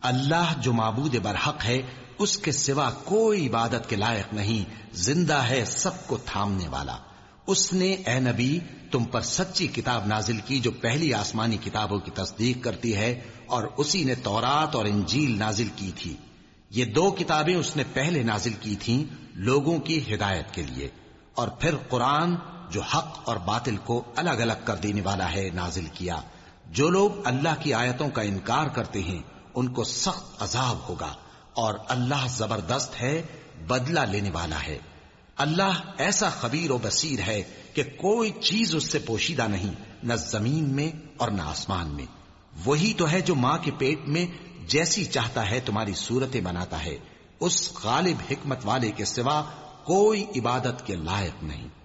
अल्लाह जो माबूद बरहक है, उसके सिवा कोई इबादत के लायक नहीं, जिंदा है, सबको थामने वाला। उसने ए नबी तुम पर सच्ची किताब नाजिल की जो पहली आसमानी किताबों की तस्दीक करती है, और उसी ने तौरात और इंजील नाजिल की थी। ये दो किताबें उसने पहले नाजिल की थीं लोगों की हिदायत के लिए, और फिर कुरान जो हक और बातिल को अलग अलग कर देने वाला है नाजिल किया। जो लोग अल्लाह की आयतों का इनकार करते हैं उनको सख्त अजाब होगा, और अल्लाह जबरदस्त है, बदला लेने वाला है। अल्लाह ऐसा खबीर और बसीर है कि कोई चीज उससे पोशीदा नहीं, न जमीन में और न आसमान में। वही तो है जो मां के पेट में जैसी चाहता है तुम्हारी सूरतें बनाता है। उस गालिब हिकमत वाले के सिवा कोई इबादत के लायक नहीं।